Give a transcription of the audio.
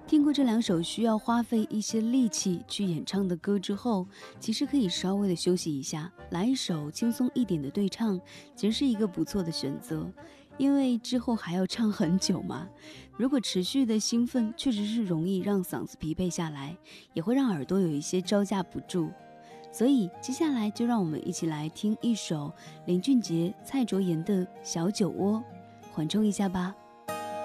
听过这两首需要花费一些力气去演唱的歌之后，其实可以稍微的休息一下，来一首轻松一点的对唱，其实是一个不错的选择。因为之后还要唱很久嘛，如果持续的兴奋，确实是容易让嗓子疲惫下来，也会让耳朵有一些招架不住。所以接下来就让我们一起来听一首林俊杰、蔡卓妍的《小酒窝》，缓冲一下吧。